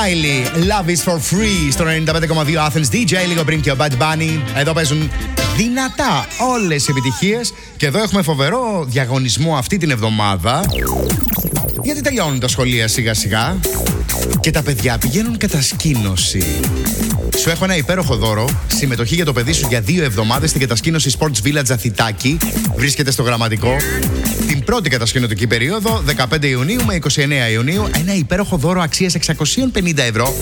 Love is for free στο 95,2 Athens DJ. Λίγο πριν και ο Bad Bunny. Εδώ παίζουν δυνατά όλες οι επιτυχίες. Και εδώ έχουμε φοβερό διαγωνισμό αυτή την εβδομάδα. Γιατί τελειώνουν τα σχολεία σιγά σιγά και τα παιδιά πηγαίνουν κατασκήνωση. Σου έχω ένα υπέροχο δώρο. Συμμετοχή για το παιδί σου για 2 εβδομάδες στην κατασκήνωση Sports Village Αθητάκη. Βρίσκεται στο Γραμματικό. Την πρώτη κατασκηνωτική περίοδο, 15 Ιουνίου με 29 Ιουνίου. Ένα υπέροχο δώρο αξίας 650 ευρώ.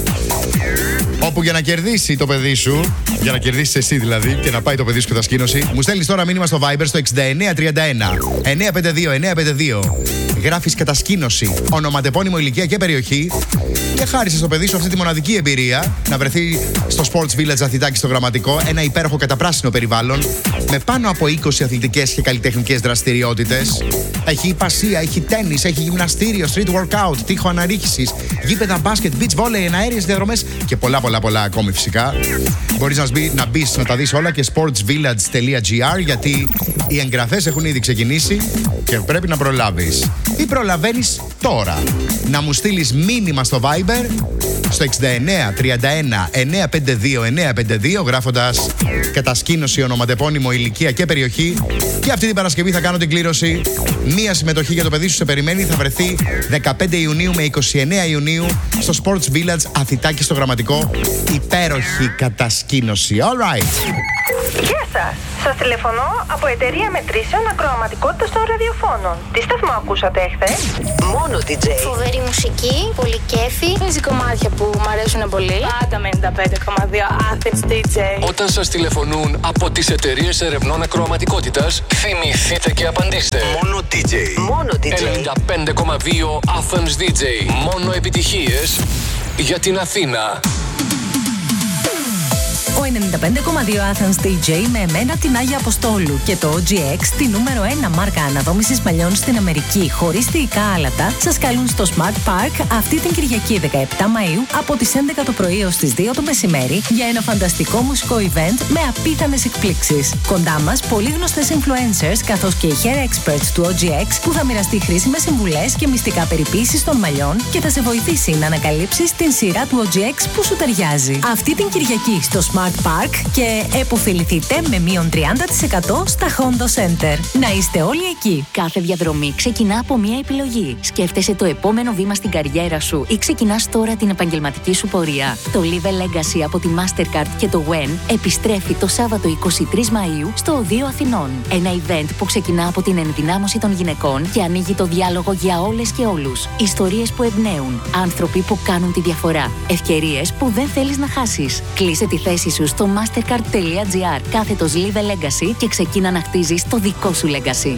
Όπου για να κερδίσει το παιδί σου, για να κερδίσει εσύ δηλαδή, και να πάει το παιδί σου κατασκήνωση, μου στέλνεις τώρα μήνυμα στο Viber στο 6931 952 952. Γράφεις κατασκήνωση, ονοματεπώνυμο, ηλικία και περιοχή. Και χάρισε στο παιδί σου αυτή τη μοναδική εμπειρία να βρεθεί στο Sports Village Αθητάκη στο Γραμματικό. Ένα υπέροχο καταπράσινο περιβάλλον με πάνω από 20 αθλητικές και καλλιτεχνικές δραστηριότητες. Έχει υπασία, έχει τένις, έχει γυμναστήριο, street workout, τείχο αναρρίχησης, γήπεδα μπάσκετ, beach volley, εναέριες διαδρομές και πολλά ακόμη φυσικά. Μπορείς να μπεις να τα δεις όλα και sportsvillage.gr, γιατί οι εγγραφές έχουν ήδη ξεκινήσει και πρέπει να προλάβεις. Ή προλαβαίνεις τώρα να μου στείλεις μήνυμα στο Viber στο 6931 952 952 γράφοντας κατασκήνωση, ονοματεπώνυμο, ηλικία και περιοχή. Και αυτή την Παρασκευή θα κάνω την κλήρωση. Μία συμμετοχή για το παιδί σου σε περιμένει. Θα βρεθεί 15 Ιουνίου με 29 Ιουνίου στο Sports Village Αθητάκη στο Γραμματικό. Υπέροχη κατασκήνωση. All right. Γεια σας. Σας τηλεφωνώ από εταιρεία μετρήσεων ακροαματικότητας των ραδιοφώνων. Τι σταθμό ακούσατε εχθές? Μόνο DJ. Φοβερή μουσική, πολύ κέφι. Παίζει κομμάτια που μου αρέσουν πολύ. Πάντα 95,2 Athens DJ. Όταν σας τηλεφωνούν από τις εταιρείες ερευνών ακροαματικότητας, θυμηθείτε και απαντήστε. Μόνο DJ. Μόνο DJ. 95,2 Athens DJ. Μόνο επιτυχίες για την Αθήνα. Ο 95,2 Athens DJ με εμένα την Άγια Αποστόλου και το OGX, τη νούμερο 1 μάρκα αναδόμησης μαλλιών στην Αμερική χωρίς θηϊκά άλατα, σας καλούν στο Smart Park αυτή την Κυριακή 17 Μαΐου από τις 11 το πρωί ως τις 2 το μεσημέρι για ένα φανταστικό μουσικό event με απίθανες εκπλήξεις. Κοντά μας πολύ γνωστές influencers καθώς και οι hair experts του OGX που θα μοιραστεί χρήσιμες συμβουλές και μυστικά περιποίησης των μαλλιών και θα σε βοηθήσει να ανακαλύψεις την σειρά του OGX που σου ταιριάζει. Αυτή την Κυριακή στο Smart Park και επωφεληθείτε με μείον 30% στα Hondo Center. Να είστε όλοι εκεί. Κάθε διαδρομή ξεκινά από μία επιλογή. Σκέφτεσαι το επόμενο βήμα στην καριέρα σου ή ξεκινάς τώρα την επαγγελματική σου πορεία. Το Live Legacy από τη Mastercard και το WEN επιστρέφει το Σάββατο 23 Μαΐου στο Οδείο Αθηνών. Ένα event που ξεκινά από την ενδυνάμωση των γυναικών και ανοίγει το διάλογο για όλες και όλους. Ιστορίες που εμπνέουν. Άνθρωποι που κάνουν τη διαφορά. Ευκαιρίες που δεν θέλεις να χάσεις. Κλείσε τη θέση σου στο mastercard.gr κάθετος Live Legacy και ξεκίνα να χτίζεις το δικό σου legacy.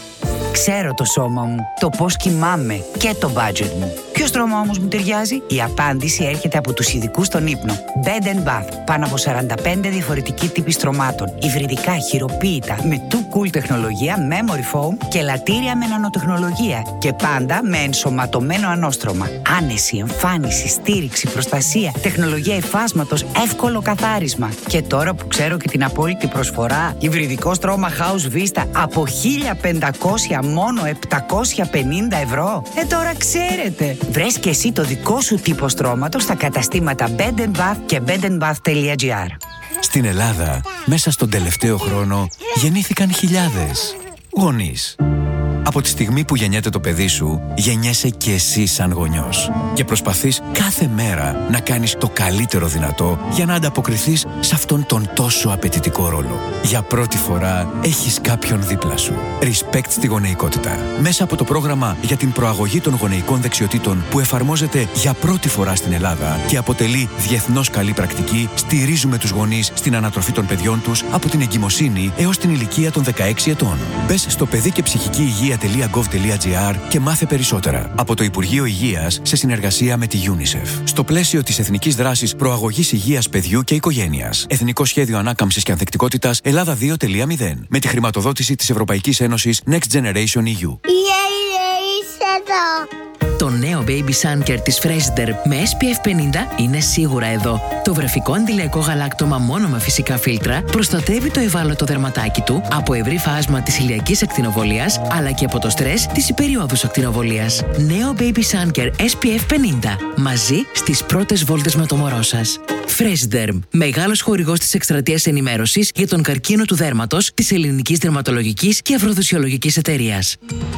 Ξέρω το σώμα μου, το πώς κοιμάμαι και το budget μου. Ποιο στρώμα όμως μου ταιριάζει? Η απάντηση έρχεται από τους ειδικούς στον ύπνο. Bed & Bath. Πάνω από 45 διαφορετικοί τύποι στρωμάτων. Υβριδικά, χειροποίητα, με too cool τεχνολογία, memory foam και λατήρια με νανοτεχνολογία. Και πάντα με ενσωματωμένο ανώστρωμα. Άνεση, εμφάνιση, στήριξη, προστασία, τεχνολογία υφάσματος, εύκολο καθάρισμα. Και τώρα που ξέρω και την απόλυτη προσφορά, υβριδικό στρώμα House Vista από 1.500 μόνο 750 ευρώ. Τώρα ξέρετε. Βρες και εσύ το δικό σου τύπο στρώματος στα καταστήματα Bed & Bath και bedandbath.gr. Στην Ελλάδα, μέσα στον τελευταίο χρόνο, γεννήθηκαν χιλιάδες γονείς. Από τη στιγμή που γεννιέται το παιδί σου, γεννιέσαι και εσύ σαν γονιός. Και προσπαθείς κάθε μέρα να κάνεις το καλύτερο δυνατό για να ανταποκριθείς σε αυτόν τον τόσο απαιτητικό ρόλο. Για πρώτη φορά έχεις κάποιον δίπλα σου. Respect στη γονεϊκότητα. Μέσα από το πρόγραμμα για την προαγωγή των γονεϊκών δεξιοτήτων που εφαρμόζεται για πρώτη φορά στην Ελλάδα και αποτελεί διεθνώς καλή πρακτική, στηρίζουμε τους γονείς στην ανατροφή των παιδιών τους από την εγκυμοσύνη έως την ηλικία των 16 ετών. Μπες στο παιδί και ψυχική υγεία.gov.gr και μάθε περισσότερα. Από το Υπουργείο Υγείας σε συνεργασία με τη UNICEF. Στο πλαίσιο της Εθνικής Δράσης Προαγωγής Υγείας Παιδιού και Οικογένειας. Εθνικό Σχέδιο Ανάκαμψης και Ανθεκτικότητας Ελλάδα 2.0. Με τη χρηματοδότηση της Ευρωπαϊκής Ένωσης Next Generation EU. Είσαι εδώ. Το νέο νέο Baby Sun Care της Freshderm με SPF 50 είναι σίγουρα εδώ. Το βρεφικό αντιλιακό γαλάκτωμα μόνο με φυσικά φίλτρα προστατεύει το ευάλωτο δερματάκι του από ευρύ φάσμα της ηλιακής ακτινοβολίας αλλά και από το στρες της υπεριόδους ακτινοβολίας. Νέο Baby Sun Care SPF 50. Μαζί στις πρώτες βόλτες με το μωρό σας. Freshderm. Μεγάλος χορηγός της εκστρατείας ενημέρωσης για τον καρκίνο του δέρματος της Ελληνικής Δερματολογικής και Αφροδοσιολογικής Εταιρείας.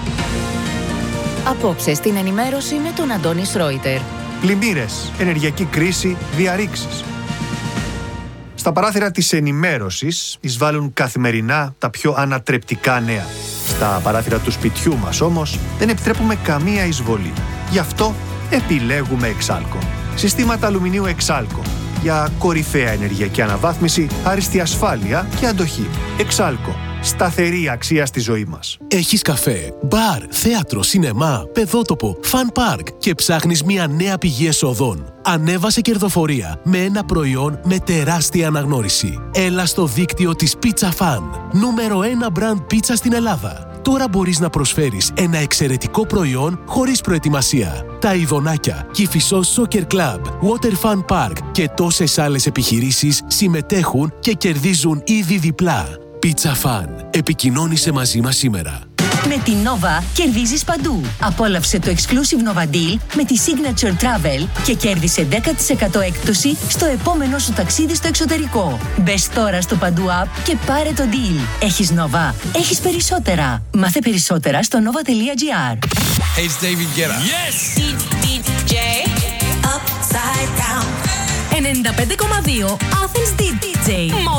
Απόψε στην ενημέρωση με τον Αντώνη Σρόιτερ. Πλημμύρες, ενεργειακή κρίση, διαρρήξεις. Στα παράθυρα της ενημέρωσης εισβάλλουν καθημερινά τα πιο ανατρεπτικά νέα. Στα παράθυρα του σπιτιού μας όμως δεν επιτρέπουμε καμία εισβολή. Γι' αυτό επιλέγουμε Εξάλκο. Συστήματα αλουμινίου Εξάλκο. Για κορυφαία ενεργειακή αναβάθμιση, άριστη ασφάλεια και αντοχή. Εξάλκο. Σταθερή αξία στη ζωή μας. Έχεις καφέ, μπαρ, θέατρο, σινεμά, παιδότοπο, φαν πάρκ και ψάχνεις μια νέα πηγή εσοδών. Ανέβασε κερδοφορία με ένα προϊόν με τεράστια αναγνώριση. Έλα στο δίκτυο της Pizza Fan. Νούμερο 1 μπραντ πίτσα στην Ελλάδα. Τώρα μπορείς να προσφέρεις ένα εξαιρετικό προϊόν χωρίς προετοιμασία. Τα Ιδονάκια, Κηφισός Soccer Club, Water Fun Park και τόσες άλλες επιχειρήσεις συμμετέχουν και κερδίζουν ήδη διπλά. Pizza Fan. Επικοινώνησε μαζί μας σήμερα. Με την Nova κερδίζεις παντού. Απόλαυσε το Exclusive Nova Deal με τη Signature Travel και κέρδισε 10% έκπτωση στο επόμενο σου ταξίδι στο εξωτερικό. Μπες τώρα στο Παντού App και πάρε το deal. Έχεις Nova. Έχεις περισσότερα. Μάθε περισσότερα στο nova.gr. Hey, it's David Guetta. Yes! DJ Upside Down. 95,2 Athens DJ.